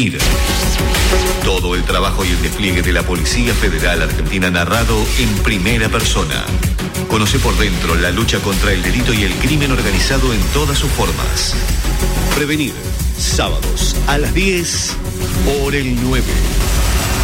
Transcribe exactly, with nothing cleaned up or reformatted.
Todo el trabajo y el despliegue de la Policía Federal Argentina narrado en primera persona. Conoce por dentro la lucha contra el delito y el crimen organizado en todas sus formas. Prevenir, sábados a las diez por el nueve.